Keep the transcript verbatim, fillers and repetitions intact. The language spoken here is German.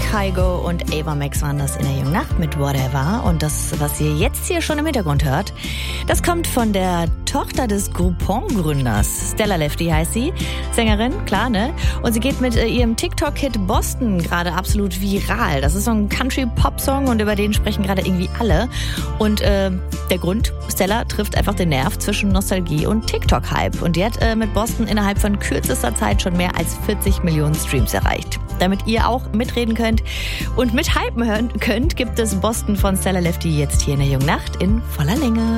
Kygo und Ava Max waren das in der jungen Nacht mit Whatever. Und das, was ihr jetzt hier schon im Hintergrund hört, das kommt von der Tochter des Groupon-Gründers. Stella Lefty heißt sie. Sängerin, klar, ne? Und sie geht mit äh, ihrem TikTok-Hit Boston gerade absolut viral. Das ist so ein Country-Pop-Song und über den sprechen gerade irgendwie alle. Und äh, der Grund, Stella trifft einfach den Nerv zwischen Nostalgie und TikTok-Hype. Und die hat äh, mit Boston innerhalb von kürzester Zeit schon mehr als vierzig Millionen Streams erreicht. Damit ihr auch mitreden könnt und mit hypen hören könnt, gibt es Boston von Stella Lefty jetzt hier in der jungen Nacht in voller Länge.